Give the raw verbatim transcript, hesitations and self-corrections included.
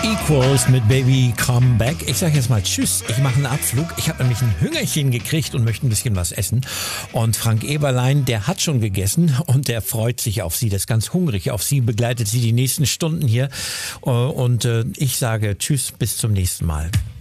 Equals mit Baby Come Back. Ich sage jetzt mal Tschüss, ich mache einen Abflug. Ich habe nämlich ein Hüngerchen gekriegt und möchte ein bisschen was essen. Und Frank Eberlein, der hat schon gegessen und der freut sich auf Sie, der ist ganz hungrig auf Sie, begleitet Sie die nächsten Stunden hier. Und ich sage Tschüss, bis zum nächsten Mal.